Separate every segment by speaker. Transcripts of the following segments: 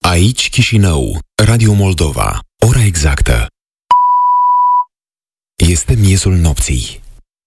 Speaker 1: Aici Chișinău, Radio Moldova, ora exactă. Este miezul nopții.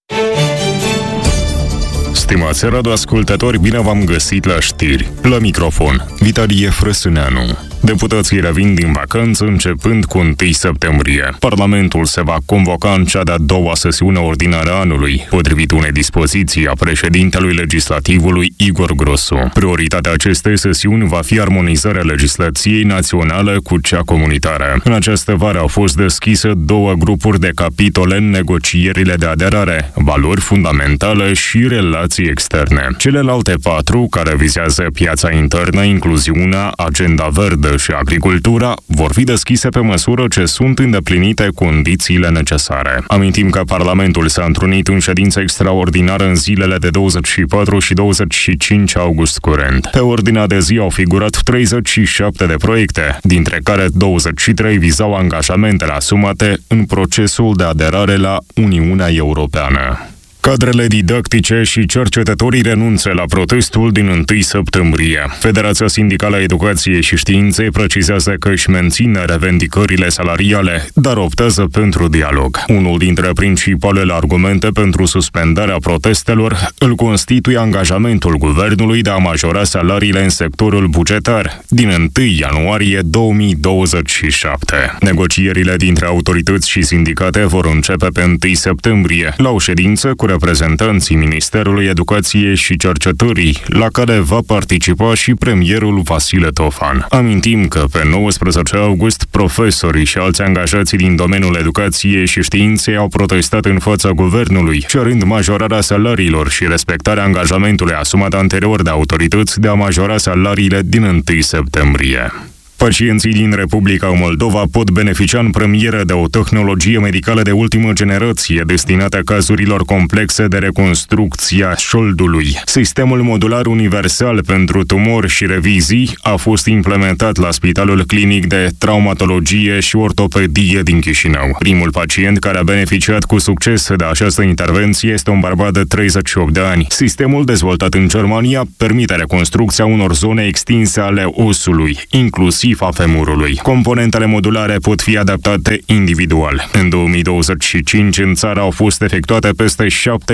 Speaker 2: Stimați radioascultători, bine v-am găsit la știri. La microfon, Vitalie Frăsâneanu. Deputații revin din vacanță începând cu 1 septembrie. Parlamentul se va convoca în cea de-a doua sesiune ordinară a anului, potrivit unei dispoziții a președintelui legislativului Igor Grosu. Prioritatea acestei sesiuni va fi armonizarea legislației naționale cu cea comunitară. În această vară au fost deschise 2 grupuri de capitole în negocierile de aderare, valori fundamentale și relații externe. Celelalte 4, care vizează piața internă, incluziunea, agenda verde și agricultura, vor fi deschise pe măsură ce sunt îndeplinite condițiile necesare. Amintim că Parlamentul s-a întrunit în ședință extraordinară în zilele de 24 și 25 august curent. Pe ordinea de zi au figurat 37 de proiecte, dintre care 23 vizau angajamentele asumate în procesul de aderare la Uniunea Europeană. Cadrele didactice și cercetătorii renunță la protestul din 1 septembrie. Federația Sindicală a Educației și Științei precizează că își menține revendicările salariale, dar optează pentru dialog. Unul dintre principalele argumente pentru suspendarea protestelor îl constituie angajamentul guvernului de a majora salariile în sectorul bugetar din 1 ianuarie 2027. Negocierile dintre autorități și sindicate vor începe pe 1 septembrie, la o ședință cu reprezentanții Ministerului Educației și Cercetării, la care va participa și premierul Vasile Tofan. Amintim că pe 19 august, profesorii și alți angajați din domeniul educației și științei au protestat în fața guvernului, cerând majorarea salariilor și respectarea angajamentului asumat anterior de autorități de a majora salariile din 1 septembrie. Pacienții din Republica Moldova pot beneficia în premieră de o tehnologie medicală de ultimă generație destinată cazurilor complexe de reconstrucție a șoldului. Sistemul modular universal pentru tumori și revizii a fost implementat la Spitalul Clinic de Traumatologie și Ortopedie din Chișinău. Primul pacient care a beneficiat cu succes de această intervenție este un bărbat de 38 de ani. Sistemul dezvoltat în Germania permite reconstrucția unor zone extinse ale osului, inclusiv a femurului. Componentele modulare pot fi adaptate individual. În 2025 în țară au fost efectuate peste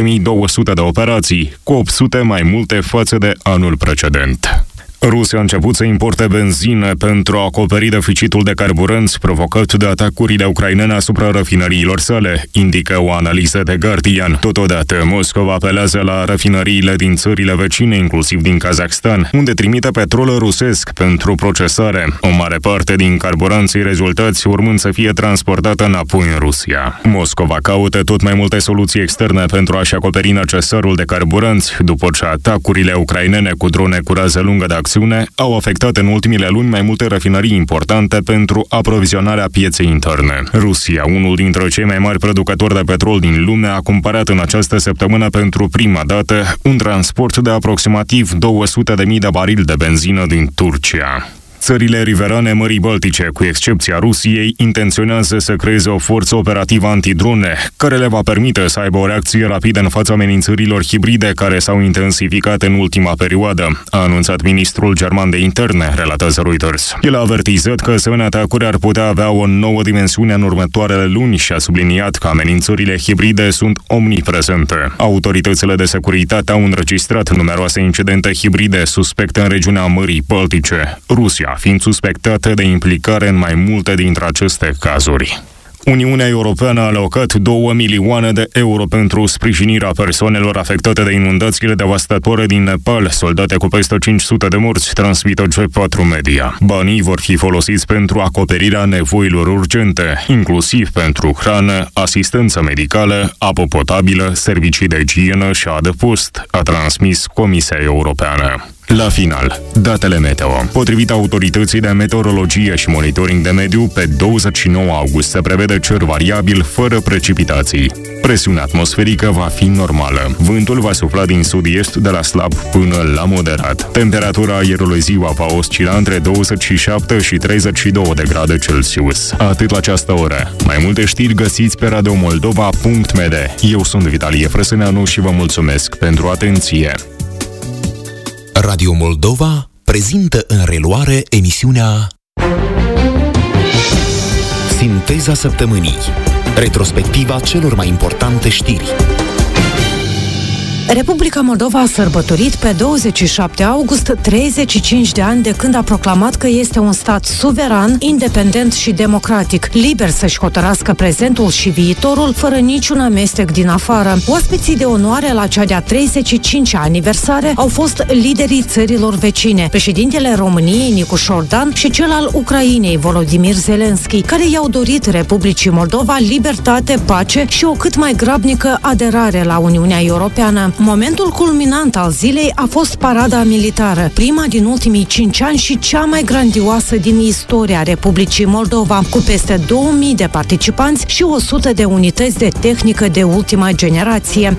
Speaker 2: 7200 de operații, cu 800 mai multe față de anul precedent. Rusia a început să importe benzină pentru a acoperi deficitul de carburanți provocat de atacurile ucrainene asupra rafinăriilor sale, indică o analiză de Guardian. Totodată, Moscova apelează la rafinăriile din țările vecine, inclusiv din Kazakhstan, unde trimite petrol rusesc pentru procesare. O mare parte din carburanții rezultați urmând să fie transportată înapoi în Rusia. Moscova caută tot mai multe soluții externe pentru a-și acoperi necesarul de carburanți, după ce atacurile ucrainene cu drone cu rază lungă de au afectat în ultimile luni mai multe rafinării importante pentru aprovizionarea pieței interne. Rusia, unul dintre cei mai mari producători de petrol din lume, a cumpărat în această săptămână pentru prima dată un transport de aproximativ 200.000 de barili de benzină din Turcia. Țările riverane Mării Baltice, cu excepția Rusiei, intenționează să creeze o forță operativă antidrone, care le va permite să aibă o reacție rapidă în fața amenințărilor hibride care s-au intensificat în ultima perioadă, a anunțat ministrul german de interne, relatează Reuters. El a avertizat că asemenea atacuri ar putea avea o nouă dimensiune în următoarele luni și a subliniat că amenințările hibride sunt omniprezente. Autoritățile de securitate au înregistrat numeroase incidente hibride suspecte în regiunea Mării Baltice. Rusia fiind suspectată de implicare în mai multe dintre aceste cazuri. Uniunea Europeană a alocat 2 milioane de euro pentru sprijinirea persoanelor afectate de inundațiile devastatoare din Nepal, soldate cu peste 500 de morți, transmită G4 Media. Banii vor fi folosiți pentru acoperirea nevoilor urgente, inclusiv pentru hrană, asistență medicală, apă potabilă, servicii de igienă și adăpost, a transmis Comisia Europeană. La final, datele meteo. Potrivit autorității de meteorologie și monitoring de mediu, pe 29 august se prevede cer variabil fără precipitații. Presiunea atmosferică va fi normală. Vântul va sufla din sud-est de la slab până la moderat. Temperatura aerului ziua va oscila între 27 și 32 de grade Celsius. Atât la această oră. Mai multe știri găsiți pe radiomoldova.md. Eu sunt Vitalie Frăsâneanu și vă mulțumesc pentru atenție.
Speaker 1: Radio Moldova prezintă în reluare emisiunea Sinteza săptămânii. Retrospectiva celor mai importante știri.
Speaker 3: Republica Moldova a sărbătorit pe 27 august 35 de ani de când a proclamat că este un stat suveran, independent și democratic, liber să-și hotărască prezentul și viitorul, fără niciun amestec din afară. Oaspeții de onoare la cea de-a 35-a aniversare au fost liderii țărilor vecine, președintele României, Nicușor Dan, și cel al Ucrainei, Volodymyr Zelensky, care i-au dorit Republicii Moldova libertate, pace și o cât mai grabnică aderare la Uniunea Europeană. Momentul culminant al zilei a fost parada militară, prima din ultimii 5 ani și cea mai grandioasă din istoria Republicii Moldova, cu peste 2000 de participanți și 100 de unități de tehnică de ultima generație.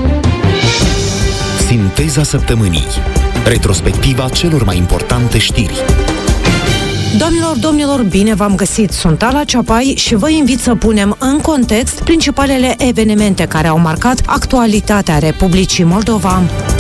Speaker 1: Sinteza săptămânii. Retrospectiva celor mai importante știri.
Speaker 3: Doamnelor, domnilor, bine v-am găsit! Sunt Ala Ceapai și vă invit să punem în context principalele evenimente care au marcat actualitatea Republicii Moldova.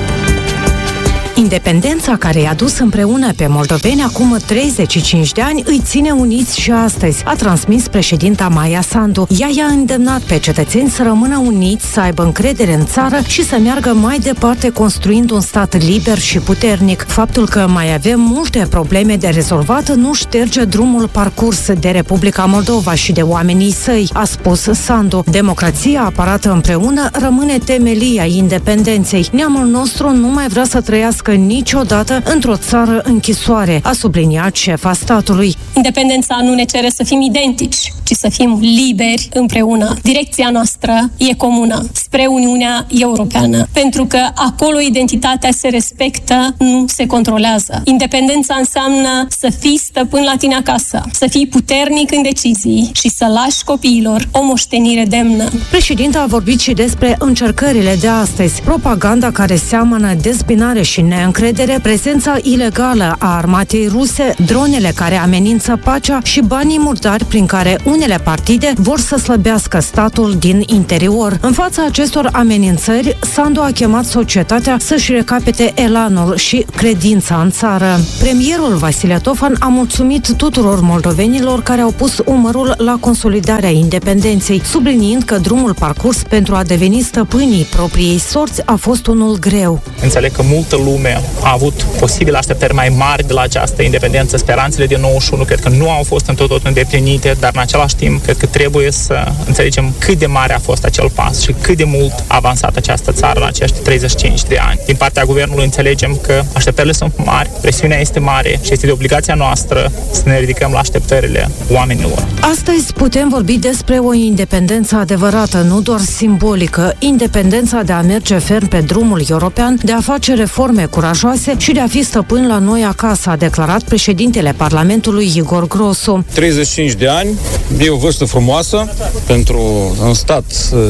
Speaker 3: Independența care i-a dus împreună pe moldoveni acum 35 de ani îi ține uniți și astăzi, a transmis președinta Maia Sandu. Ea i-a îndemnat pe cetățeni să rămână uniți, să aibă încredere în țară și să meargă mai departe construind un stat liber și puternic. Faptul că mai avem multe probleme de rezolvat nu șterge drumul parcurs de Republica Moldova și de oamenii săi, a spus Sandu. Democrația apărată împreună rămâne temelia independenței. Neamul nostru nu mai vrea să trăiască niciodată într-o țară închisoare, a subliniat șefa statului.
Speaker 4: Independența nu ne cere să fim identici, ci să fim liberi împreună. Direcția noastră e comună, spre Uniunea Europeană, pentru că acolo identitatea se respectă, nu se controlează. Independența înseamnă să fii stăpân la tine acasă, să fii puternic în decizii și să lași copiilor o moștenire demnă.
Speaker 3: Președinta a vorbit și despre încercările de astăzi, propaganda care seamănă dezbinare și neîncredere, prezența ilegală a armatei ruse, dronele care amenință pacea și banii murdari prin care unele partide vor să slăbească statul din interior. În fața acestor amenințări, Sandu a chemat societatea să-și recapete elanul și credința în țară. Premierul Vasile Tofan a mulțumit tuturor moldovenilor care au pus umărul la consolidarea independenței, subliniind că drumul parcurs pentru a deveni stăpânii propriei sorți a fost unul greu.
Speaker 5: Înțeleg că multă lume a avut posibil așteptări mai mari de la această independență. Speranțele de 91 cred că nu au fost în totul îndeplinite, dar în același timp cred că trebuie să înțelegem cât de mare a fost acel pas și cât de mult a avansat această țară la acești 35 de ani. Din partea guvernului înțelegem că așteptările sunt mari, presiunea este mare și este de obligația noastră să ne ridicăm la așteptările oamenilor.
Speaker 3: Astăzi putem vorbi despre o independență adevărată, nu doar simbolică, independența de a merge ferm pe drumul european, de a face reforme curajoase și de a fi stăpân la noi acasă, a declarat președintele Parlamentului Igor Grosu.
Speaker 6: 35 de ani, e o vârstă frumoasă pentru un stat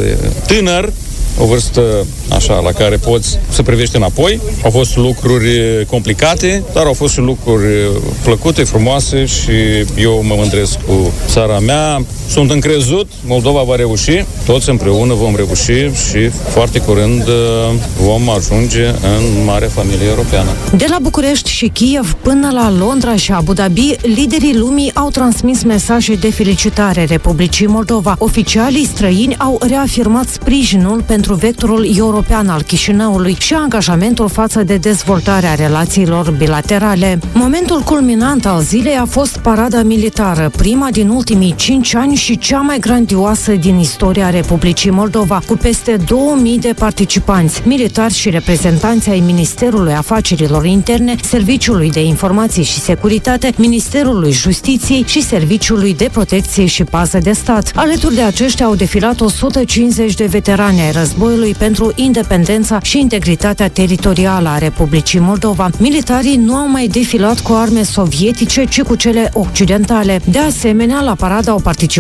Speaker 6: tânăr, o vârstă așa la care poți să privești înapoi. Au fost lucruri complicate, dar au fost și lucruri plăcute, frumoase și eu mă mândresc cu țara mea. Sunt încrezut, Moldova va reuși, toți împreună vom reuși și foarte curând vom ajunge în marea familie europeană.
Speaker 3: De la București și Kiev până la Londra și Abu Dhabi, liderii lumii au transmis mesaje de felicitare Republicii Moldova. Oficialii străini au reafirmat sprijinul pentru vectorul european al Chișinăului și angajamentul față de dezvoltarea relațiilor bilaterale. Momentul culminant al zilei a fost parada militară, prima din ultimii 5 ani și cea mai grandioasă din istoria Republicii Moldova, cu peste 2000 de participanți, militari și reprezentanți ai Ministerului Afacerilor Interne, Serviciului de Informații și Securitate, Ministerului Justiției și Serviciului de Protecție și Pază de Stat. Alături de aceștia au defilat 150 de veterani ai războiului pentru independența și integritatea teritorială a Republicii Moldova. Militarii nu au mai defilat cu arme sovietice, ci cu cele occidentale. De asemenea, la paradă au participat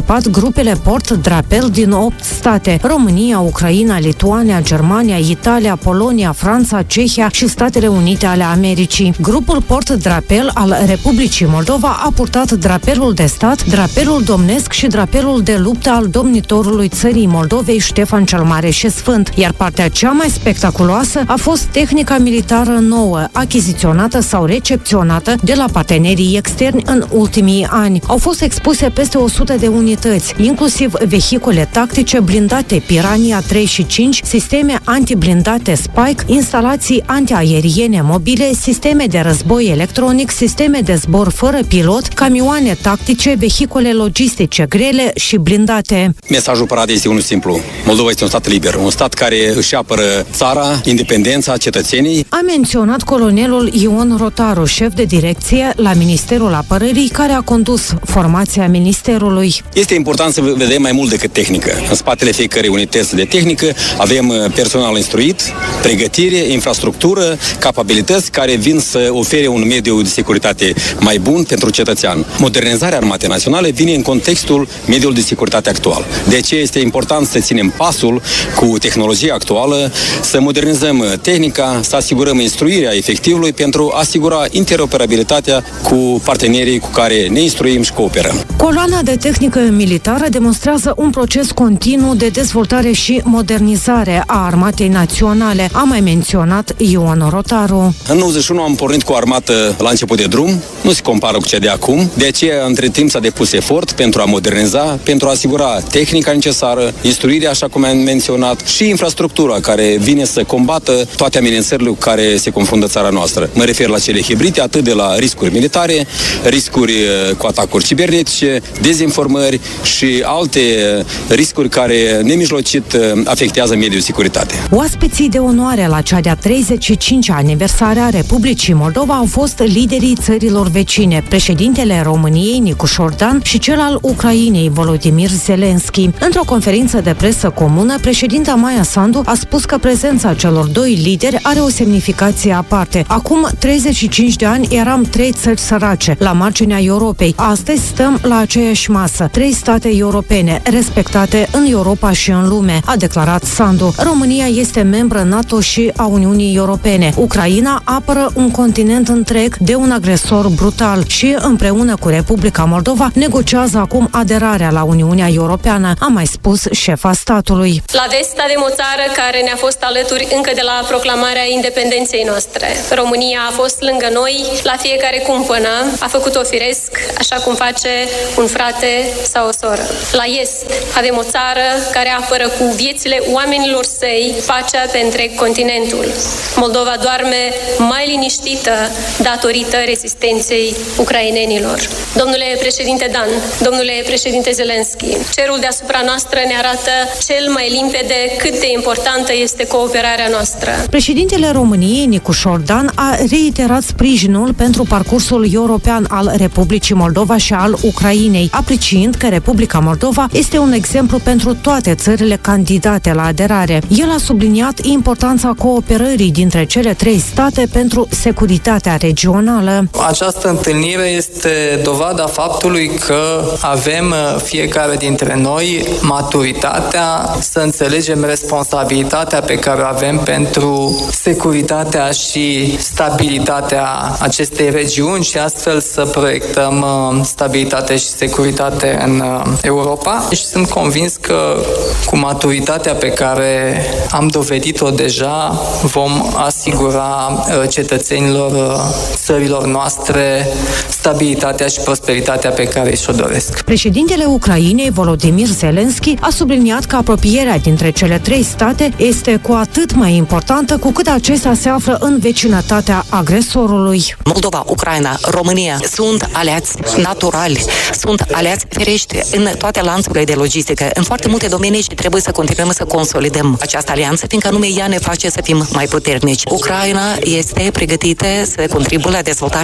Speaker 3: participat grupele Port Drapel din 8 state: România, Ucraina, Lituania, Germania, Italia, Polonia, Franța, Cehia și Statele Unite ale Americii. Grupul Port Drapel al Republicii Moldova a purtat drapelul de stat, drapelul domnesc și drapelul de luptă al domnitorului țării Moldovei, Ștefan cel Mare și Sfânt, iar partea cea mai spectaculoasă a fost tehnica militară nouă, achiziționată sau recepționată de la partenerii externi în ultimii ani. Au fost expuse peste 100 de unități, inclusiv vehicule tactice blindate Piranha 3 și 5, sisteme antiblindate Spike, instalații antiaeriene mobile, sisteme de război electronic, sisteme de zbor fără pilot, camioane tactice, vehicule logistice grele și blindate.
Speaker 7: Mesajul paradei este unul simplu. Moldova este un stat liber, un stat care își apără țara, independența, cetățenii.
Speaker 3: A menționat colonelul Ion Rotaru, șef de direcție la Ministerul Apărării, care a condus formația ministerului.
Speaker 7: Este important să vedem mai mult decât tehnică. În spatele fiecărei unități de tehnică avem personal instruit, pregătire, infrastructură, capabilități care vin să ofere un mediu de securitate mai bun pentru cetățean. Modernizarea Armatei Naționale vine în contextul mediului de securitate actual. De aceea este important să ținem pasul cu tehnologia actuală, să modernizăm tehnica, să asigurăm instruirea efectivului pentru a asigura interoperabilitatea cu partenerii cu care ne instruim și cooperăm.
Speaker 3: Coloana de tehnică militară demonstrează un proces continuu de dezvoltare și modernizare a Armatei Naționale, a mai menționat Ion Rotaru.
Speaker 7: În 91 am pornit cu o armată la început de drum, nu se compară cu cea de acum, de aceea între timp s-a depus efort pentru a moderniza, pentru a asigura tehnica necesară, instruirea, așa cum am menționat, și infrastructura care vine să combată toate amenințările cu care se confruntă țara noastră. Mă refer la cele hibride, atât de la riscuri militare, riscuri cu atacuri cibernetice, dezinformări și alte riscuri care nemijlocit afectează mediul de securitate.
Speaker 3: Oaspeții de onoare la cea de-a 35-a aniversare a Republicii Moldova au fost liderii țărilor vecine, președintele României, Nicu Șordan, și cel al Ucrainei, Volodymyr Zelensky. Într-o conferință de presă comună, președinta Maia Sandu a spus că prezența celor doi lideri are o semnificație aparte. Acum 35 de ani eram 3 țări sărace, la marginea Europei. Astăzi stăm la aceeași masă, 3 state europene, respectate în Europa și în lume, a declarat Sandu. România este membră NATO și a Uniunii Europene. Ucraina apără un continent întreg de un agresor brutal și, împreună cu Republica Moldova, negociază acum aderarea la Uniunea Europeană, a mai spus șefa statului.
Speaker 4: La vest avem o țară care ne-a fost alături încă de la proclamarea independenței noastre. România a fost lângă noi la fiecare cumpănă, a făcut-o firesc, așa cum face un frate sau o soră. La est avem o țară care apără cu viețile oamenilor săi pacea pe întreg continentul. Moldova doarme mai liniștită datorită rezistenței ucrainenilor. Domnule președinte Dan, domnule președinte Zelensky, cerul deasupra noastră ne arată cel mai limpede cât de importantă este cooperarea noastră.
Speaker 3: Președintele României, Nicu Șordan, a reiterat sprijinul pentru parcursul european al Republicii Moldova și al Ucrainei, apreciind că Republica Moldova este un exemplu pentru toate țările candidate la aderare. El a subliniat importanța cooperării dintre cele 3 state pentru securitatea regională.
Speaker 8: Această întâlnire este dovada faptului că avem fiecare dintre noi maturitatea să înțelegem responsabilitatea pe care o avem pentru securitatea și stabilitatea acestei regiuni și astfel să proiectăm stabilitate și securitate în Europa. Și sunt convins că cu maturitatea pe care am dovedit-o deja vom asigura cetățenilor țărilor noastre stabilitatea și prosperitatea pe care și-o doresc.
Speaker 3: Președintele Ucrainei, Volodymyr Zelensky, a subliniat că apropierea dintre cele 3 state este cu atât mai importantă cu cât acestea se află în vecinătatea agresorului.
Speaker 9: Moldova, Ucraina, România sunt aliați naturali, sunt aliați ferești în toate lanțurile de logistică, în foarte multe domenii și trebuie să continuăm să consolidăm această alianță, fiindcă anume ea ne face să fim mai puternici. Ucraina este pregătită să contribuie la dezvoltarea capacității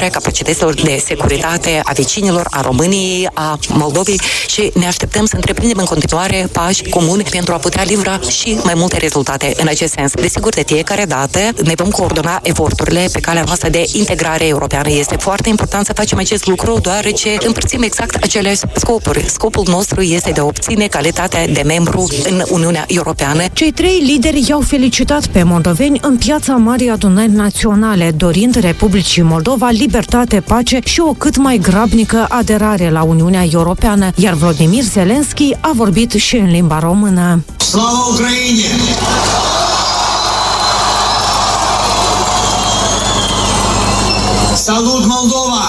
Speaker 9: necesităților de securitate a vecinilor, a României, a Moldovei și ne așteptăm să întreprindem în continuare pași comuni pentru a putea livra și mai multe rezultate în acest sens. Desigur, de fiecare dată ne vom coordona eforturile pe calea noastră de integrare europeană. Este foarte important să facem acest lucru, deoarece împărțim exact aceleași scopuri. Scopul nostru este de a obține calitatea de membru în Uniunea Europeană.
Speaker 3: Cei 3 lideri i-au felicitat pe moldoveni în piața Marii Adunări Naționale, dorind Republicii Moldova libertate, pace și o cât mai grabnică aderare la Uniunea Europeană, iar Volodymyr Zelensky a vorbit și în limba română.
Speaker 10: Slava Ucraine! Salut Moldova!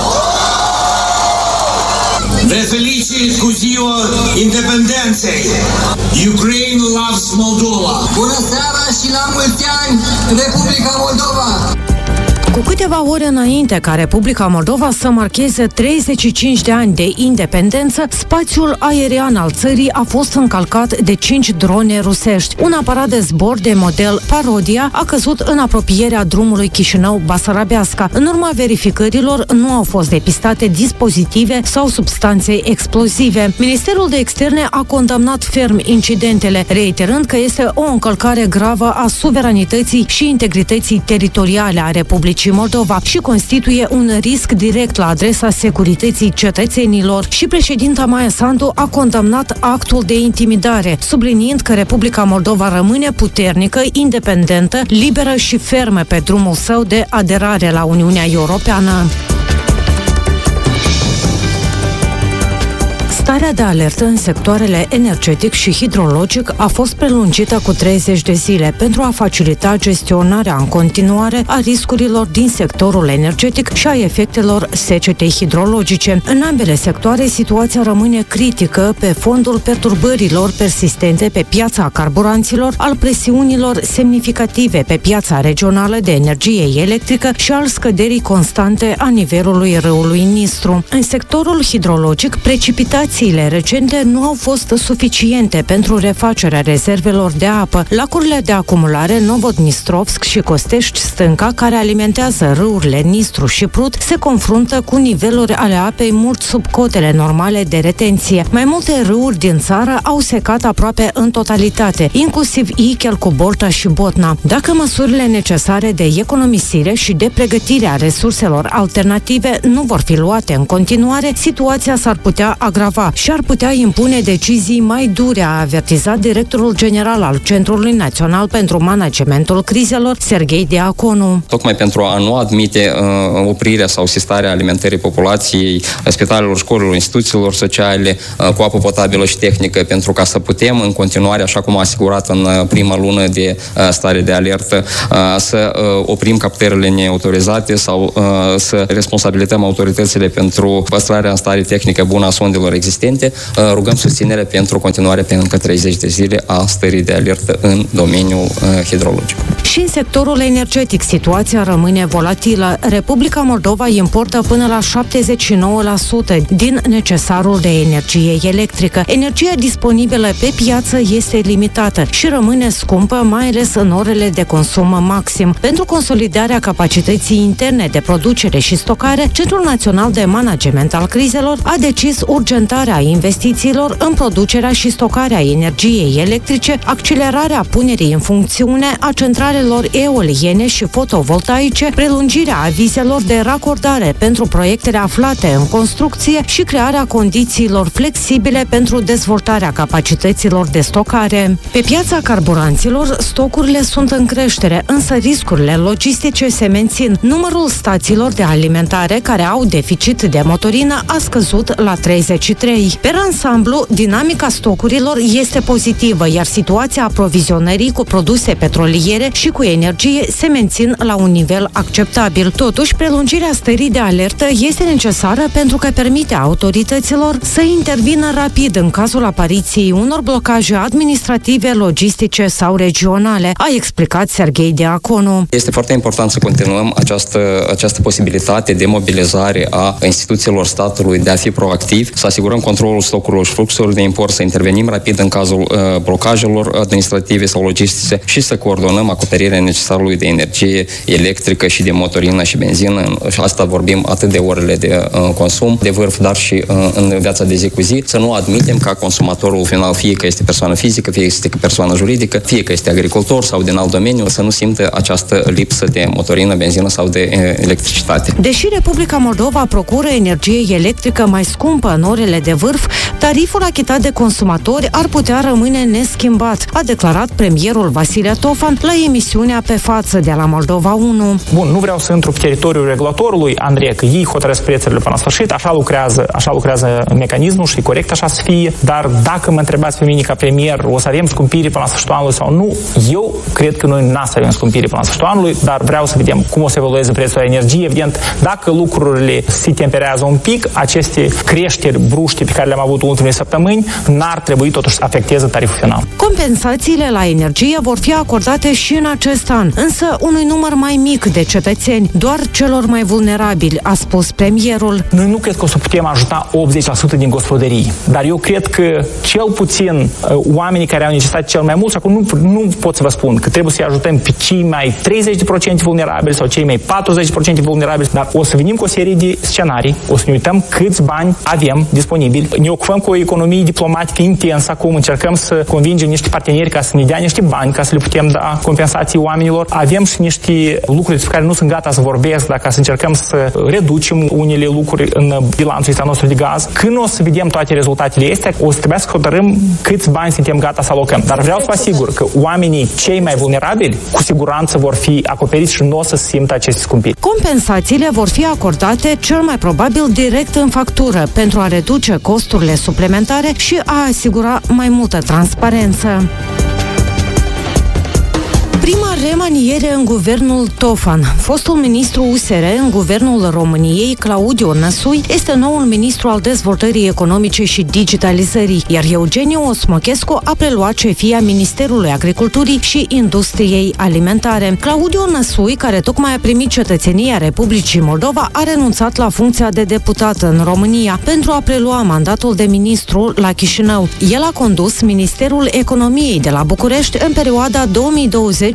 Speaker 10: Vă felicit cu ziua independenței! Ukraine loves Moldova!
Speaker 8: Bună seara și la mulți ani, Republica Moldova!
Speaker 3: Cu câteva ore înainte ca Republica Moldova să marcheze 35 de ani de independență, spațiul aerian al țării a fost încalcat de 5 drone rusești. Un aparat de zbor de model Parodia a căzut în apropierea drumului Chișinău-Basarabeasca. În urma verificărilor nu au fost depistate dispozitive sau substanțe explozive. Ministerul de Externe a condamnat ferm incidentele, reiterând că este o încălcare gravă a suveranității și integrității teritoriale a Republicii Moldova și constituie un risc direct la adresa securității cetățenilor. Și președinta Maia Sandu a condamnat actul de intimidare, subliniind că Republica Moldova rămâne puternică, independentă, liberă și fermă pe drumul său de aderare la Uniunea Europeană. Starea de alertă în sectoarele energetic și hidrologic a fost prelungită cu 30 de zile pentru a facilita gestionarea în continuare a riscurilor din sectorul energetic și a efectelor secetei hidrologice. În ambele sectoare, situația rămâne critică pe fondul perturbărilor persistente pe piața carburanților, al presiunilor semnificative pe piața regională de energie electrică și al scăderii constante a nivelului râului Nistru. În sectorul hidrologic, precipitațiile recente nu au fost suficiente pentru refacerea rezervelor de apă. Lacurile de acumulare Novodnistrovsk și Costești Stânca, care alimentează râurile Nistru și Prut, se confruntă cu niveluri ale apei mult sub cotele normale de retenție. Mai multe râuri din țară au secat aproape în totalitate, inclusiv Ichel, Cubolta și Botna. Dacă măsurile necesare de economisire și de pregătire a resurselor alternative nu vor fi luate în continuare, situația s-ar putea agrava și ar putea impune decizii mai dure, a avertizat directorul general al Centrului Național pentru Managementul Crizelor, Serghei Diaconu.
Speaker 11: Tocmai pentru a nu admite oprirea sau sistarea alimentării populației, spitalelor, școlilor, instituțiilor sociale cu apă potabilă și tehnică, pentru ca să putem în continuare, așa cum a asigurat în prima lună de stare de alertă, să oprim captările neautorizate sau să responsabilizăm autoritățile pentru păstrarea în stare tehnică bună a sondelor existente. Rugăm susținere pentru continuare pe încă 30 de zile a stării de alertă în domeniul hidrologic.
Speaker 3: Și în sectorul energetic situația rămâne volatilă. Republica Moldova importă până la 79% din necesarul de energie electrică. Energia disponibilă pe piață este limitată și rămâne scumpă, mai ales în orele de consum maxim. Pentru consolidarea capacității interne de producere și stocare, Centrul Național de Management al Crizelor a decis urgentarea investițiilor în producerea și stocarea energiei electrice, accelerarea punerii în funcțiune a centralelor eoliene și fotovoltaice, prelungirea avizelor de racordare pentru proiectele aflate în construcție și crearea condițiilor flexibile pentru dezvoltarea capacităților de stocare. Pe piața carburanților, stocurile sunt în creștere, însă riscurile logistice se mențin. Numărul stațiilor de alimentare care au deficit de motorină a scăzut la 33. Per ansamblu, dinamica stocurilor este pozitivă, iar situația aprovizionării cu produse petroliere și cu energie se mențin la un nivel acceptabil. Totuși, prelungirea stării de alertă este necesară pentru că permite autorităților să intervină rapid în cazul apariției unor blocaje administrative, logistice sau regionale, a explicat Serghei Diaconu.
Speaker 11: Este foarte important să continuăm această posibilitate de mobilizare a instituțiilor statului de a fi proactiv, să asigurăm control controlul stocurilor și fluxurilor de import, să intervenim rapid în cazul blocajelor administrative sau logistice și să coordonăm acoperirea necesarului de energie electrică și de motorină și benzină. Și asta vorbim atât de orele de consum, de vârf, dar și în viața de zi cu zi. Să nu admitem ca consumatorul final, fie că este persoană fizică, fie că este persoană juridică, fie că este agricultor sau din alt domeniu, să nu simtă această lipsă de motorină, benzină sau de electricitate.
Speaker 3: Deși Republica Moldova procură energie electrică mai scumpă în orele de vârf, tariful achitat de consumatori ar putea rămâne neschimbat, a declarat premierul Vasile Tofan la emisiunea Pe față de la Moldova 1.
Speaker 5: Bun, nu vreau să intru pe teritoriul regulatorului, Andrei, că ei hotărăsc prețurile până la sfârșit, așa lucrează mecanismul și corect așa să fie, dar dacă mă întrebați pe mine ca premier, o să avem scumpiri până la sfârșitul anului sau nu, eu cred că noi n-am să avem scumpiri până la sfârșitul anului, dar vreau să vedem cum o să evolueze prețul la energie. Evident, dacă lucrurile se temperează un pic, aceste creșteri bruște pe care le-am avut ultimele săptămâni n-ar trebui totuși să afecteze tariful final.
Speaker 3: Compensațiile la energie vor fi acordate și în acest an, însă unui număr mai mic de cetățeni, doar celor mai vulnerabili, a spus premierul.
Speaker 5: Noi nu cred că o să putem ajuta 80% din gospodării, dar eu cred că cel puțin oamenii care au necesitate cel mai mult, și acum nu pot să vă spun că trebuie să-i ajutăm pe cei mai 30% vulnerabili sau cei mai 40% vulnerabili, dar o să venim cu o serie de scenarii, o să ne uităm câți bani avem disponibili, ne ocupăm cu o economie diplomatică intensă, acum încercăm să convingem niște parteneri ca să ne dea niște bani, ca să le putem da compensații oamenilor. Avem și niște lucruri despre care nu sunt gata să vorbesc, dar ca să încercăm să reducem unele lucruri în bilanțul ăsta nostru de gaz. Când o să vedem toate rezultatele astea, o să trebuie să hotărâm câți bani suntem gata să alocăm. Dar vreau să vă asigur că oamenii cei mai vulnerabili cu siguranță vor fi acoperiți și nu o să simtă aceste scumpiri.
Speaker 3: Compensațiile vor fi acordate cel mai probabil direct în factură pentru a reduce costurile suplimentare și a asigura mai multă transparență. Prima remaniere în guvernul Tofan. Fostul ministru USR în guvernul României, Claudiu Năsui, este noul ministru al dezvoltării economice și digitalizării, iar Eugeniu Osmochescu a preluat șefia Ministerului Agriculturii și Industriei Alimentare. Claudiu Năsui, care tocmai a primit cetățenia Republicii Moldova, a renunțat la funcția de deputat în România pentru a prelua mandatul de ministru la Chișinău. El a condus Ministerul Economiei de la București în perioada 2020-2021,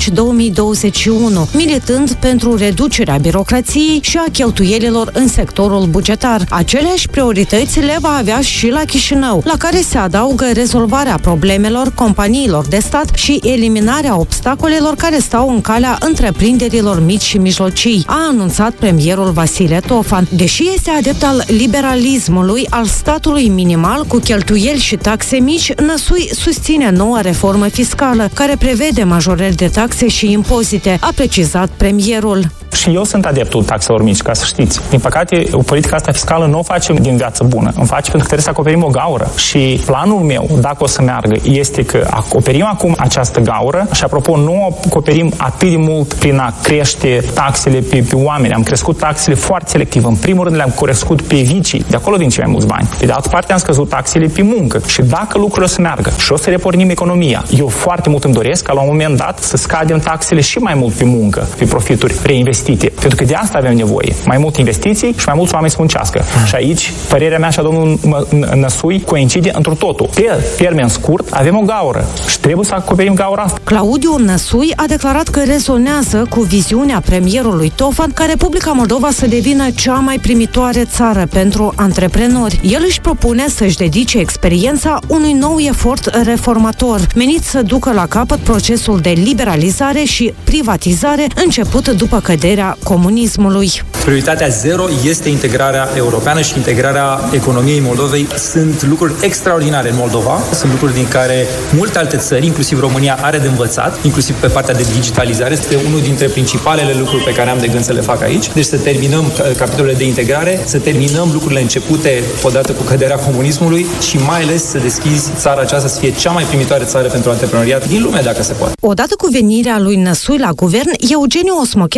Speaker 3: militând pentru reducerea birocrației și a cheltuielilor în sectorul bugetar. Aceleași priorități le va avea și la Chișinău, la care se adaugă rezolvarea problemelor companiilor de stat și eliminarea obstacolelor care stau în calea întreprinderilor mici și mijlocii, a anunțat premierul Vasile Tofan. Deși este adept al liberalismului, al statului minimal cu cheltuieli și taxe mici, Năsui susține noua reformă fiscală, care prevede majorări de taxe și impozite, a precizat premierul.
Speaker 5: Și eu sunt adeptul taxelor mici, ca să știți. Din păcate, politica asta fiscală nu o facem din viață bună. Îmi face pentru că trebuie să acoperim o gaură. Și planul meu, dacă o să meargă, este că acoperim acum această gaură și, apropo, nu o acoperim atât de mult prin a crește taxele pe oameni. Am crescut taxele foarte selectiv. În primul rând le-am crescut pe vicii. De acolo vin cei mai mulți bani. Pe de altă parte am scăzut taxele pe muncă. Și dacă lucrurile o să meargă și o să repornim economia, eu foarte mult îmi doresc ca la un moment dat să scadem taxele și mai mult pe muncă, pe profituri reinvestite. Pentru că de asta avem nevoie. Mai multe investiții și mai mulți oameni să muncească. Și aici, părerea mea și a domnului Năsui coincide întru totul. Pe termen scurt avem o gaură și trebuie să acoperim gaura asta.
Speaker 3: Claudiu Năsui a declarat că rezonează cu viziunea premierului Tofan ca Republica Moldova să devină cea mai primitoare țară pentru antreprenori. El își propune să-și dedice experiența unui nou efort reformator, menit să ducă la capăt procesul de liberalizare și privatizare început după căderea comunismului.
Speaker 12: Prioritatea zero este integrarea europeană și integrarea economiei Moldovei. Sunt lucruri extraordinare în Moldova, sunt lucruri din care multe alte țări, inclusiv România, are de învățat, inclusiv pe partea de digitalizare. Este unul dintre principalele lucruri pe care am de gând să le fac aici. Deci să terminăm capitolele de integrare, să terminăm lucrurile începute odată cu căderea comunismului și mai ales să deschizi țara aceasta să fie cea mai primitoare țară pentru antreprenoriat din lume, dacă se poate.
Speaker 3: Odată cu venirea lui Năsui la guvern, Eugeniu Osmochescu a preluat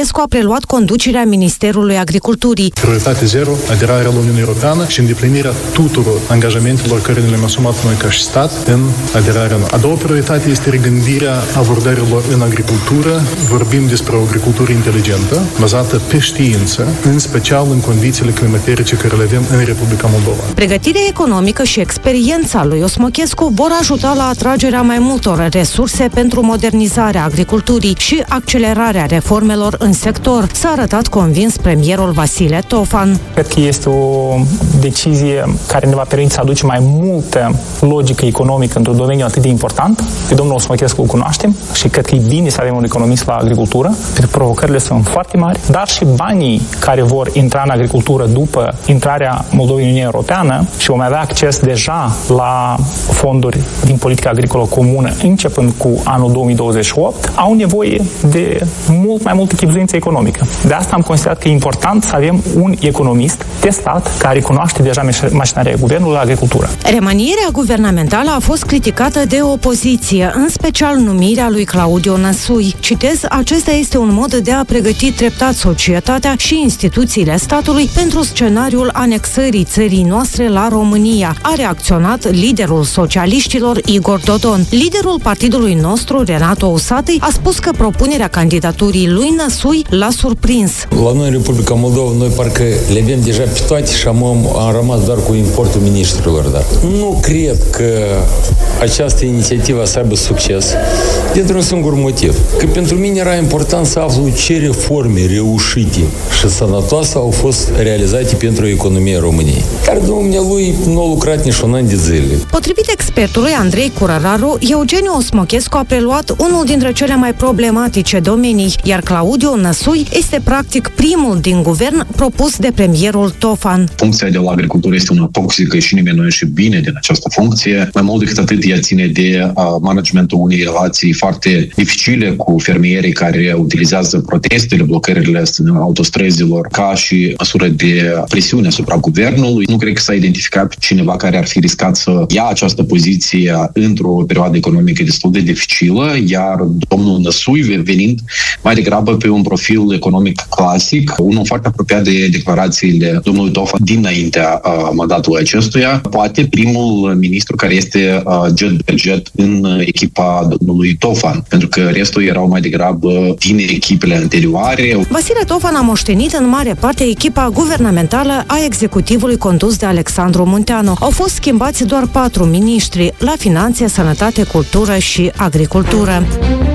Speaker 3: preluat conducerea Ministerului Agriculturii.
Speaker 13: Prioritate zero, aderarea la Uniunea Europeană și îndeplinirea tuturor angajamentelor care ne le-am asumat noi ca și stat în aderarea noastră. A doua prioritate este regândirea abordărilor în agricultură. Vorbim despre o agricultură inteligentă, bazată pe știință, în special în condițiile climaterice care le avem în Republica Moldova.
Speaker 3: Pregătirea economică și experiența lui Osmochescu vor ajuta la atragerea mai multor resurse pentru modernizarea agriculturii și accelerarea reformelor în sector, s-a arătat convins premierul Vasile Tofan.
Speaker 5: Cred că este o decizie care ne va permite să aducem mai multă logică economică într-un domeniu atât de important. Pe domnul Osmochescu îl cunoaștem și cred că e bine să avem un economist la agricultură. Provocările sunt foarte mari, dar și banii care vor intra în agricultură după intrarea Moldovei în Uniunea Europeană și vom avea acces deja la fonduri din politica agricolă comună începând cu anul 2028, au nevoie de mult mai multă chibzuință economică. De asta am considerat că e important să avem un economist testat care cunoaște deja mașinaria guvernului la agricultură.
Speaker 3: Remanierea guvernamentală a fost criticată de opoziție, în special numirea lui Claudiu Năsui. Citez, acesta este un mod de a pregăti treptat societatea și instituțiile statului pentru scenariul anexării țării noastre la România, a reacționat liderul socialiștilor Igor Dodon. Liderul partidului nostru, Renato Usatăi, a spus că propunerea candidaturii lui Năsui l-a surprins.
Speaker 14: La noi în Republica Moldova, noi parcă le avem deja pe toate și am rămas doar cu importul ministrilor. Dar nu cred că această inițiativă să aibă succes dintr-un singur motiv. Că pentru mine era important să aflu ce reforme reușite și sănătoase au fost realizate pentru economia României, care dumnealui nu a lucrat nici un an de zile.
Speaker 3: Potrivit expertului Andrei Curăraru, Eugeniu Osmochescu a preluat unul dintre cele mai problematice domenii, iar Claudiu Năsui este practic primul din guvern propus de premierul Tofan.
Speaker 15: Funcția de la agricultură este una toxică și nimeni nu ieși bine din această funcție. Mai mult decât atât, ea ține de managementul unei relații foarte dificile cu fermierii care utilizează protestele, blocările autostrăzilor ca și măsură de presiune asupra guvernului. Nu cred că s-a identificat cineva care ar fi riscat să ia această poziție într-o perioadă economică destul de dificilă, iar domnul Năsui, venind mai degrabă pe un profil economic clasic, unul foarte apropiat de declarațiile domnului Tofan dinaintea mandatului acestuia, poate primul ministru care este jet de jet în echipa domnului Tofan, pentru că restul erau mai degrabă din echipele anterioare.
Speaker 3: Vasile Tofan a moștenit în mare parte echipa guvernamentală a executivului condus de Alexandru Munteanu. Au fost schimbați doar 4 miniștri la finanțe, sănătate, cultură și agricultură.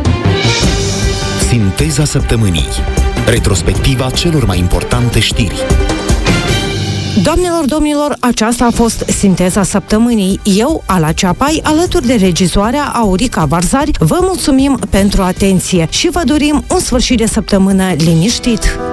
Speaker 1: Sinteza săptămânii. Retrospectiva celor mai importante știri.
Speaker 3: Doamnelor, domnilor, aceasta a fost Sinteza Săptămânii. Eu, Ala Ceapai, alături de regizoarea Aurica Varzari, vă mulțumim pentru atenție și vă dorim un sfârșit de săptămână liniștit.